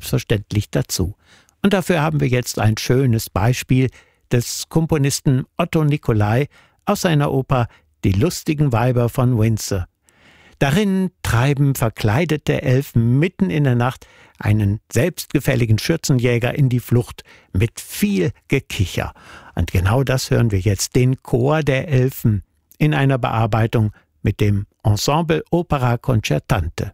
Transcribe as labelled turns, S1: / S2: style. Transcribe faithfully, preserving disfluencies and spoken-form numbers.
S1: selbstverständlich dazu. Und dafür haben wir jetzt ein schönes Beispiel des Komponisten Otto Nicolai aus seiner Oper »Die lustigen Weiber von Windsor«. Darin treiben verkleidete Elfen mitten in der Nacht einen selbstgefälligen Schürzenjäger in die Flucht mit viel Gekicher. Und genau das hören wir jetzt, den Chor der Elfen, in einer Bearbeitung mit dem Ensemble Opera Concertante.